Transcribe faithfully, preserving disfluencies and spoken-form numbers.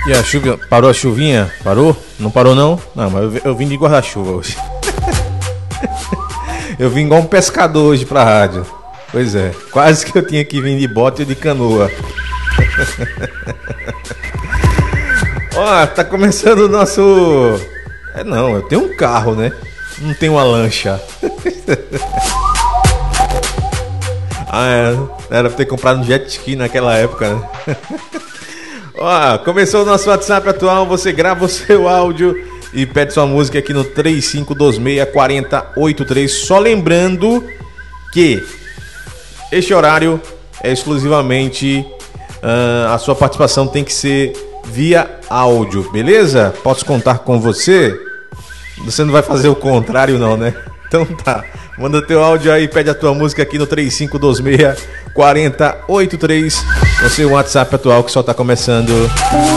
E a chuva, parou a chuvinha? Parou? Não parou não? Não, mas eu, eu vim de guarda-chuva hoje. Eu vim igual um pescador hoje pra rádio. Pois é, quase que eu tinha que vir de bote ou de canoa. Ó, tá começando o nosso... É não, eu tenho um carro, né? Não tenho uma lancha. Ah, é, era pra ter comprado um jet ski naquela época, né? Ó, começou o nosso WhatsApp atual. Você grava o seu áudio e pede sua música aqui no três cinco dois seis, quatro zero oito três. Só lembrando que este horário é exclusivamente uh, a sua participação tem que ser via áudio, beleza? Posso contar com você? Você não vai fazer o contrário não, né? Então tá, manda teu áudio aí, pede a tua música aqui no três cinco dois seis, quatro zero oito três, no seu WhatsApp atual que só tá começando.